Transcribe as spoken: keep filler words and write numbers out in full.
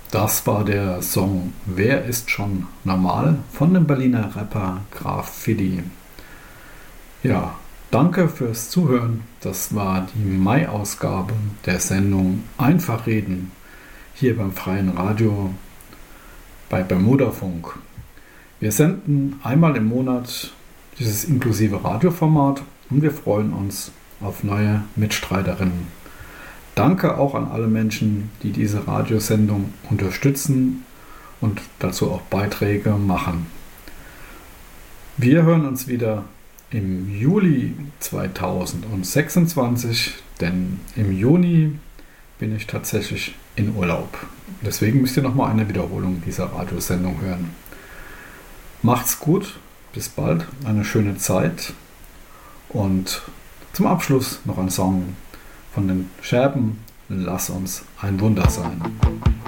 Das war der Song Wer ist schon normal von dem Berliner Rapper Graf Fiddy. Ja, danke fürs Zuhören. Das war die Mai-Ausgabe der Sendung Einfach reden hier beim Freien Radio bei Bermudafunk. Wir senden einmal im Monat dieses inklusive Radioformat und wir freuen uns auf neue Mitstreiterinnen. Danke auch an alle Menschen, die diese Radiosendung unterstützen und dazu auch Beiträge machen. Wir hören uns wieder im Juli zweitausendsechsundzwanzig, denn im Juni bin ich tatsächlich in Urlaub. Deswegen müsst ihr nochmal eine Wiederholung dieser Radiosendung hören. Macht's gut, bis bald, eine schöne Zeit und zum Abschluss noch ein Song von den Scherben, Lass uns ein Wunder sein.